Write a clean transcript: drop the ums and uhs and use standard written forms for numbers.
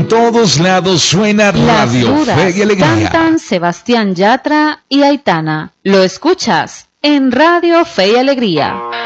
todos lados suena Radio Fe y Alegría. Cantan Sebastián Yatra y Aitana. Lo escuchas en Radio Fe y Alegría.